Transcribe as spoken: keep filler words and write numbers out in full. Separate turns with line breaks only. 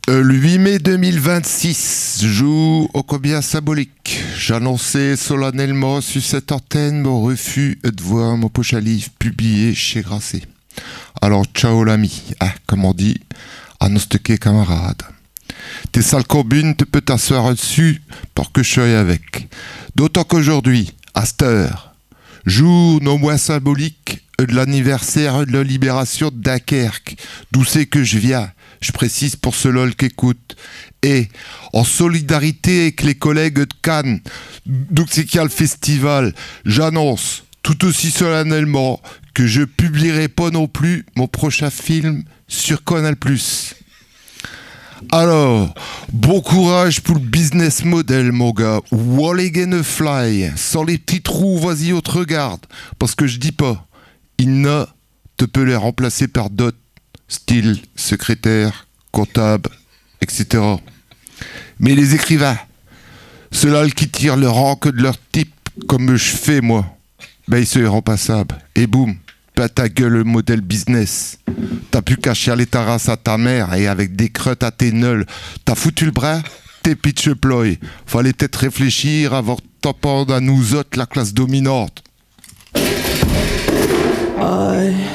Euh, le huit mai deux mille vingt-six, jour ô combien symbolique. J'annonçais solennellement sur cette antenne mon refus de voir mon poche à livre publié chez Grasset. Alors ciao l'ami, ah, comme on dit, à nos stockés camarades. Tes sales combines, tu peux t'asseoir dessus pour que je sois avec. D'autant qu'aujourd'hui, à cette heure, jour non moins symbolique de l'anniversaire de la libération de Dunkerque, d'où c'est que je viens. Je précise pour ceux lol qui écoutent. Et en solidarité avec les collègues de Cannes, d'où c'est qu'il y a le festival, j'annonce tout aussi solennellement que je publierai pas non plus mon prochain film sur Canal plus. Alors, bon courage pour le business model, mon gars. Walling and a fly. Sans les petits trous, vas-y, on te regarde. Parce que je dis pas, il ne te peut les remplacer par d'autres, style secrétaire, comptable, et cetera. Mais les écrivains, ceux-là qui tirent le rang que de leur type, comme je fais moi, ben ils sont irremplaçables. Et boum, pas ta gueule le modèle business. T'as pu cacher les taras à ta mère et avec des crottes à tes neuls, t'as foutu le bras, t'es pitch ploy. Fallait peut-être réfléchir avant de t'en à nous autres, la classe dominante.
I